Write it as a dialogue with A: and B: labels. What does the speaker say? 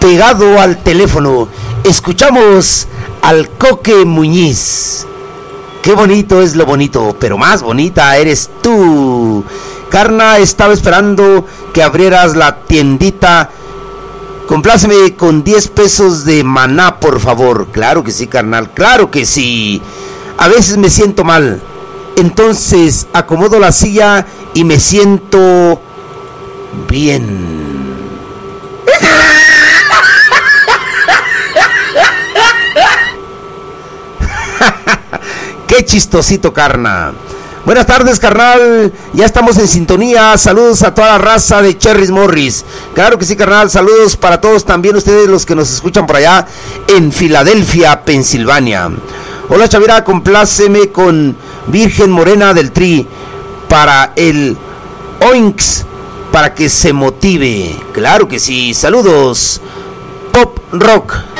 A: pegado al teléfono. Escuchamos al Coque Muñiz. Qué bonito es lo bonito, pero más bonita eres tú. Carna, estaba esperando que abrieras la tiendita. Compláceme con 10 pesos de maná, por favor. Claro que sí, carnal, claro que sí. A veces me siento mal. Entonces acomodo la silla y me siento bien. Qué chistosito, carna. Buenas tardes, carnal. Ya estamos en sintonía. Saludos a toda la raza de Cherrys Morris. Claro que sí, carnal. Saludos para todos, también ustedes los que nos escuchan por allá en Filadelfia, Pensilvania. Hola, Chavira, compláceme con Virgen Morena del Tri para el Oinks, para que se motive. Claro que sí. Saludos. Pop Rock.